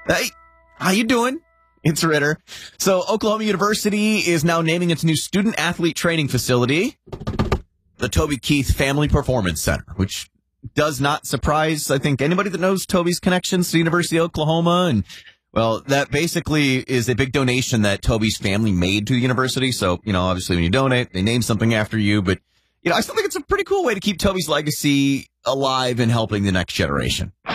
Hey, how you doing? It's Ritter. So Oklahoma University is now naming its new student-athlete training facility the Toby Keith Family Performance Center, which does not surprise, I think, anybody that knows Toby's connections to the University of Oklahoma. And, well, that basically is a big donation that Toby's family made to the university. So, obviously when you donate, they name something after you. But, I still think it's a pretty cool way to keep Toby's legacy alive and helping the next generation.